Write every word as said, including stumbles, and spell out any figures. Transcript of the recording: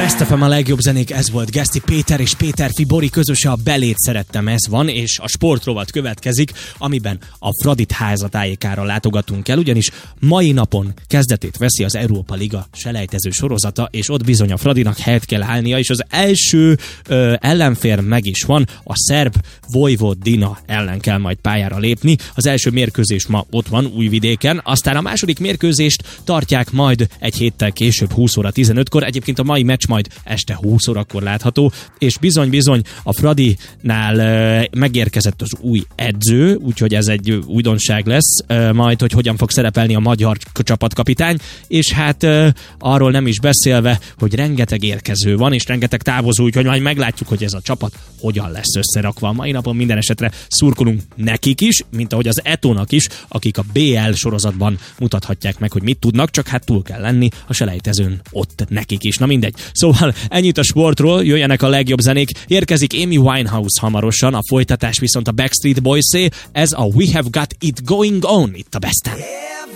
Best ef em a legjobb zenék, ez volt Geszti Péter és Péter Fibori közöse, a Belét szerettem, ez van, és a sportrovat következik, amiben a Fradit házatájékára látogatunk el, ugyanis mai napon kezdetét veszi az Európa Liga selejtező sorozata, és ott bizony a Fradinak helyet kell állnia, és az első ö, ellenfér meg is van, a szerb Vojvodina ellen kell majd pályára lépni. Az első mérkőzés ma ott van, Újvidéken, aztán a második mérkőzést tartják majd egy héttel később, húsz óra tizenötkor, egyébként a mai meccs majd este húsz órakor látható, és bizony-bizony a Fradinál e, megérkezett az új edző, úgyhogy ez egy újdonság lesz, e, majd, hogy hogyan fog szerepelni a magyar csapatkapitány, és hát e, arról nem is beszélve, hogy rengeteg érkező van, és rengeteg távozó, úgyhogy majd meglátjuk, hogy ez a csapat hogyan lesz összerakva. A mai napon minden esetre szurkolunk nekik is, mint ahogy az Etónak is, akik a bé el sorozatban mutathatják meg, hogy mit tudnak, csak hát túl kell lenni a selejtezőn ott nekik is. Na mindegy. Szóval ennyit a sportról, jöjjenek a legjobb zenék. Érkezik Amy Winehouse hamarosan, a folytatás viszont a Backstreet Boys-é, ez a We Have Got It Going On itt a Besten.